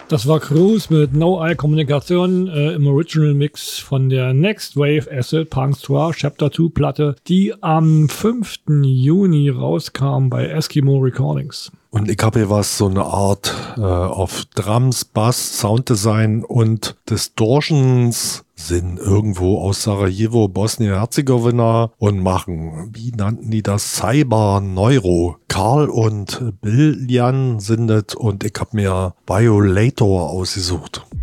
Das war Cruise mit No Eye Kommunikation im Original Mix von der Next Wave Acid Punk Tour Chapter 2 Platte, die am 5. Juni rauskam bei Eskimo Recordings. Und ich habe hier was, so eine Art auf Drums, Bass, Sounddesign und Distortions sind irgendwo aus Sarajevo, Bosnien-Herzegowina und machen, wie nannten die das? Cyber Neuro. Karl und Bill Jan sind es und ich habe mir Violator ausgesucht.